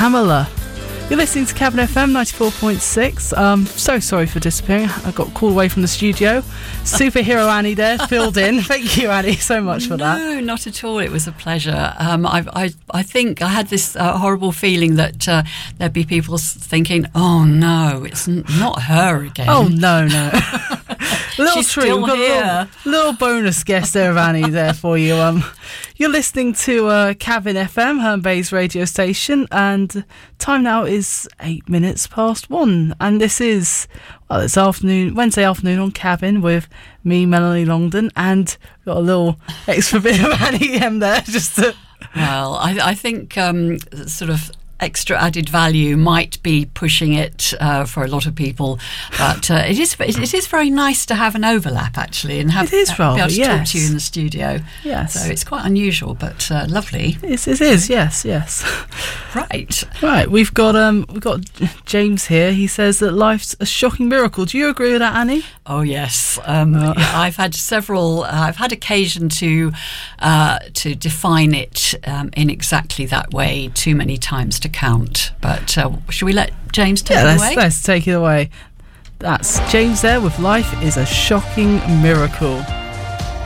Pamela. You're listening to Cabin FM 94.6. So sorry for disappearing. I got called away from the studio. Superhero Annie there filled in. Thank you, Annie, so much for that. No, not at all. It was a pleasure. I think I had this horrible feeling that there'd be people thinking, "Oh no, it's not her again." Oh no. Little She's treat. still We've got here. a little bonus guest there of Annie there for you. You're listening to Cabin FM, Herne Bay's radio station, and time now is 8 minutes past 1. And this is, it's Wednesday afternoon on Cabin with me, Melanie Longdon, and got a little extra bit of Annie M there just to... Well, I think sort of extra added value might be pushing it for a lot of people, but it is very nice to have an overlap actually, and have it is rather, be able to yes. talk to you in the studio. Yes, so it's quite unusual, but lovely. It is. Yes. Right. We've got James here. He says that life's a shocking miracle. Do you agree with that, Annie? Oh yes. Yeah, I've had occasion to define it in exactly that way too many times to count. But should we let James take it away? Let's take it away. That's James there with Life is a Shocking Miracle.